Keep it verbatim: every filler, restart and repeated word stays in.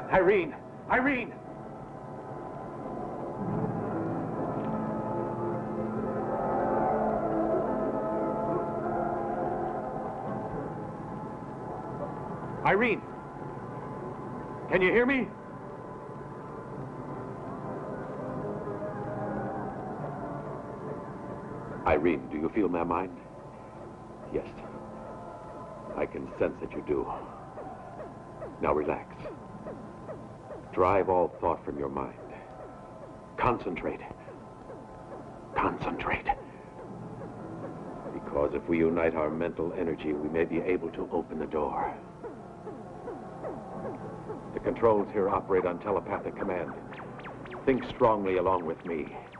Irene! Irene! Irene! Can you hear me? Irene, do you feel my mind? Yes. I can sense that you do. Now relax. Drive all thought from your mind. Concentrate. Concentrate. Because if we unite our mental energy, we may be able to open the door. The controls here operate on telepathic command. Think strongly along with me.